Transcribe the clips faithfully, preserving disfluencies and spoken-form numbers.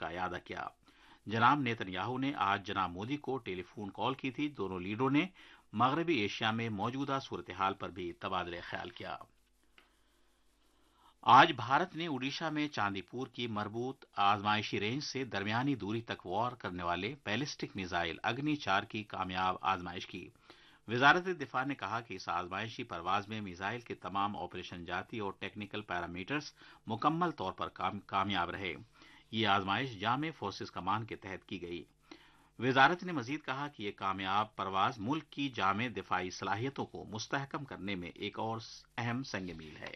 का इरादा किया। जनाब नेतन्याहू ने आज जनाब मोदी को टेलीफोन कॉल की थी। दोनों लीडरों ने मगरबी एशिया में मौजूदा सूरत हाल पर भी तबादला ख्याल किया। आज भारत ने उड़ीसा में चांदीपुर की मरबूत आजमाइशी रेंज से दरमियानी दूरी तक वार करने वाले बैलिस्टिक मिसाइल अग्नि चार की कामयाब आजमाइश की। वजारत दिफा ने कहा कि इस आजमाइशी परवाज में मिसाइल के तमाम ऑपरेशन जाती और टेक्निकल पैरामीटर्स मुकम्मल तौर पर काम, कामयाब रहे। ये आजमाइश जामे फोर्सेस कमान के तहत की गई। वजारत ने मजीद कहा कि यह कामयाब परवाज मुल्क की जामे दिफाई सलाहियतों को मुस्तहकम करने में एक और अहम संग मील है।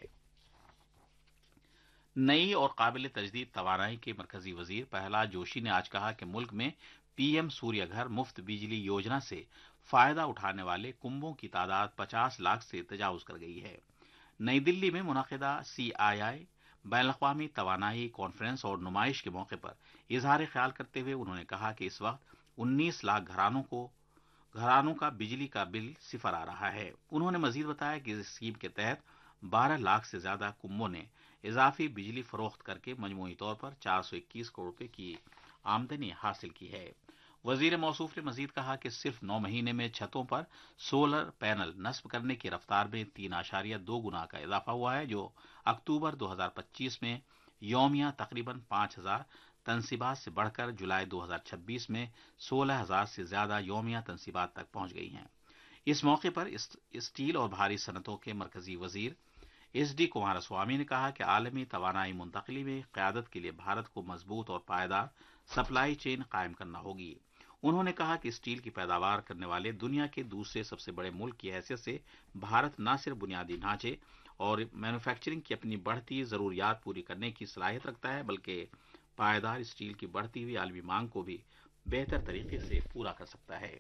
नई और काबिल तजदीद तवानाई के मरकजी वजीर प्रहलाद जोशी ने आज कहा कि मुल्क में पीएम सूर्य घर मुफ्त बिजली योजना से फायदा उठाने वाले कुंभों की तादाद पचास लाख से तजावुज कर गई है। नई दिल्ली में मुनक़िदा सीआईआई बैनुल-अक़वामी तवानाई कॉन्फ्रेंस और नुमाइश के मौके पर इजहार ख्याल करते हुए उन्होंने कहा कि इस वक्त उन्नीस लाख घरानों को घरानों का बिजली का बिल सिफर आ रहा है। उन्होंने मजीद बताया कि इस स्कीम के तहत बारह लाख से ज्यादा कुंभों ने इजाफी बिजली फरोख्त करके मजमूई तौर पर चार सौ इक्कीस करोड़ रुपए की आमदनी हासिल की है। वजीर मौसूफ ने मजीद कहा कि सिर्फ नौ महीने में छतों पर सोलर पैनल नस्ब करने की रफ्तार में तीन आशारिया दो गुना का इजाफा हुआ है, जो अक्टूबर दो हजार पच्चीस में यौमिया तकरीबन पांच हजार तनसीबात से बढ़कर जुलाई दो हजार छब्बीस में सोलह हजार से ज्यादा यौमिया तनसीबात तक पहुंच गई हैं। इस मौके पर स्टील और भारी सनतों के मरकजी वजीर एस डी कुमारस्वामी ने कहा कि आलमी तवानाई मुंतकली में क़यादत के लिए भारत को मजबूत और पायदार सप्लाई चेन कायम करना होगी। उन्होंने कहा कि स्टील की पैदावार करने वाले दुनिया के दूसरे सबसे बड़े मुल्क की हैसियत से भारत न सिर्फ बुनियादी ढांचे और मैन्युफैक्चरिंग की अपनी बढ़ती जरूरियात पूरी करने की सलाहियत रखता है, बल्कि पायदार स्टील की बढ़ती हुई आलमी मांग को भी बेहतर तरीके से पूरा कर सकता है।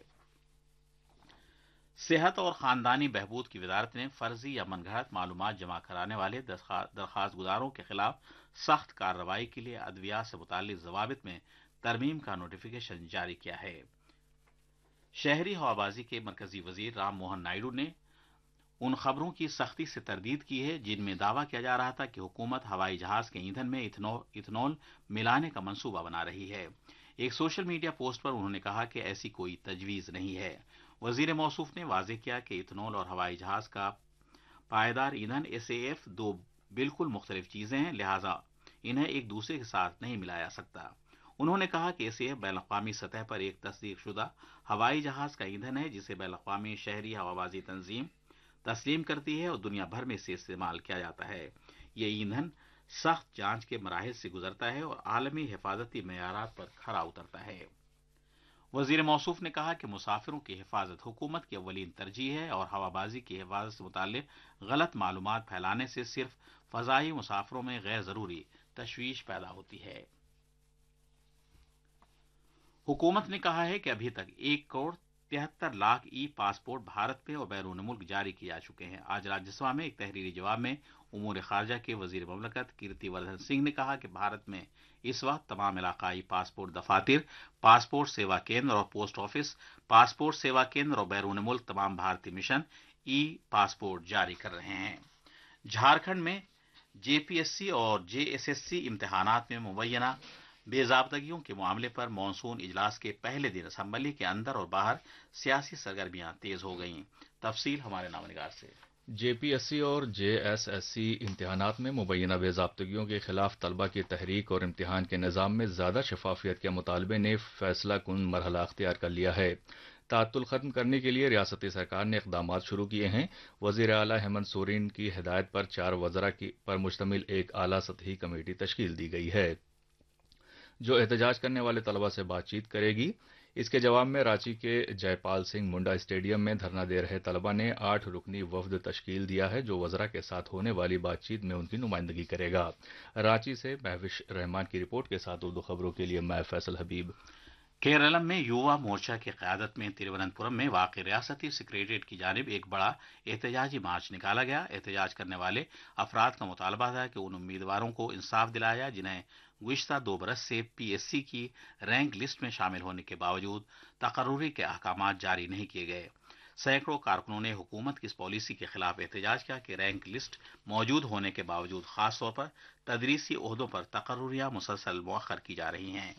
सेहत और खानदानी बहबूद की वजारत ने फर्जी या मनगढ़ंत मालूमात जमा कराने वाले दरखास्त गुजारों के खिलाफ सख्त कार्रवाई के लिए अद्विया से मुताल्लिक जवाबित में तरमीम का नोटिफिकेशन जारी किया है। शहरी हवाबाजी के मरकजी वजीर राम मोहन नायडू ने उन खबरों की सख्ती से तरदीद की है जिनमें दावा किया जा रहा था कि हुकूमत हवाई जहाज के ईंधन में इथनॉल मिलाने का मंसूबा बना रही है। एक सोशल मीडिया पोस्ट पर उन्होंने कहा कि ऐसी कोई तजवीज नहीं है। वजीर मौसूफ ने वाजे किया कि इथनॉल और हवाई जहाज का पायदार ईंधन एस ए एफ दो बिल्कुल मुख्तलिफ चीजें हैं, लिहाजा इन्हें एक दूसरे के साथ नहीं मिलाया सकता। उन्होंने कहा कि एस ए एफ बैनुल-अक़वामी सतह पर एक तस्दीक शुदा हवाई जहाज का ईंधन है जिसे बैनुल-अक़वामी शहरी हवाबाजी तंजीम तस्लीम करती है और दुनिया भर में इसे इस्तेमाल किया जाता है। ये ईंधन सख्त जांच के मराहिल से गुजरता है और आलमी हिफाजती मेयारात पर खरा उतरता है। वजीर मौसूफ ने कहा कि मुसाफिरों की हिफाजत हुकूमत की अव्वलीन तरजीह है और हवाबाजी की हिफाजत से मुताल्लिक गलत मालूमात फैलाने से सिर्फ फजाई मुसाफिरों में गैर जरूरी तशवीश पैदा होती है। हुकूमत ने कहा है कि अभी तक एक करोड़ तिहत्तर लाख ई पासपोर्ट भारत में और बैरून मुल्क जारी किए जा चुके हैं। आज राज्यसभा में एक तहरीरी जवाब में उमूर खारजा के वजीर ममलकत कीर्तिवर्धन सिंह ने कहा कि भारत में इस वक्त तमाम इलाकाई पासपोर्ट दफातर, पासपोर्ट सेवा केंद्र और पोस्ट ऑफिस, पासपोर्ट सेवा केंद्र और बैरून मुल्क तमाम भारतीय मिशन ई पासपोर्ट जारी कर रहे हैं। झारखंड में जेपीएससी और जेएसएससी इम्तिहानात में मुबैना बेजाब्तगियों के मामले पर मानसून इजलास के पहले दिन असम्बली के अंदर और बाहर सियासी सरगर्मियां तेज हो गईं। तफसील हमारे नामनिगार से। जेपीएससी और जेएसएससी इम्तिहानात में मुबैना बेजाब्तगियों के खिलाफ तलबा की तहरीक और इम्तिहान के निज़ाम में ज़्यादा शफाफियत के मुतालबे ने फैसला कुन मरहला अख्तियार कर लिया है। तातुल खत्म करने के लिए रियासती सरकार ने इकदाम शुरू किए हैं। वज़ीर आला हेमंत सोरेन की हिदायत पर चार वज़रा की पर मुश्तमिल एक आला सतही कमेटी तश्कील दी गई है जो एहतजाज करने वाले तलबा से बातचीत करेगी। इसके जवाब में रांची के जयपाल सिंह मुंडा स्टेडियम में धरना दे रहे तलबा ने आठ रुकनी वफद तश्कील दिया है जो वज़रा के साथ होने वाली बातचीत में उनकी नुमाइंदगी करेगा। रांची से महविश रहमान की रिपोर्ट के साथ उर्दू खबरों के लिए मैं फैसल हबीब। केरलम में युवा मोर्चा की क़यादत में तिरुवनंतपुरम में वाक़ई रियासती सेक्रेटेरिएट की जानिब एक बड़ा एहतजाजी मार्च निकाला गया। एहतजाज करने वाले अफराद का मुतालबा था कि उन उम्मीदवारों को इंसाफ दिलाया जाए जिन्हें गुज़िश्ता दो बरस से पीएससी की रैंक लिस्ट में शामिल होने के बावजूद तकर्रुरी के अहकामात जारी नहीं किए गए। सैकड़ों कारकुनों ने हुकूमत की इस पॉलिसी के खिलाफ एहतजाज किया कि रैंक लिस्ट मौजूद होने के बावजूद खास तौर पर तदरीसी ओहदों पर तकर्रुरियां मुसलसल मौखर की जा रही हैं।